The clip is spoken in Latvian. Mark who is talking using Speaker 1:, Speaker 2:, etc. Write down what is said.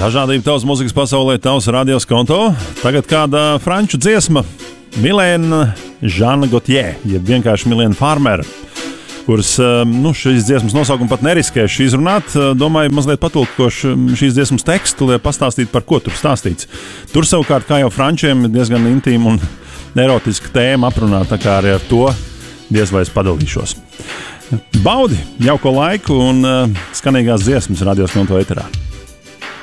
Speaker 1: Dažādība tavas mūzikas pasaulē, tavs radios konto. Tagad kāda franču dziesma Milēna Žana Gautier, jeb vienkārši Milēna Farmer, kuras šīs dziesmas nosaukumu pat neriskēšu izrunāt. Domāju, mazliet patulkošu šīs dziesmas tekstu, lai pastāstītu, par ko tur stāstīts. Tur savukārt, kā jau frančiem, diezgan intīma un erotiska tēma aprunāta, tā kā arī ar to diez vai es padalīšos. Baudi jauko laiku un skanīgās dziesmas radios konto eterā.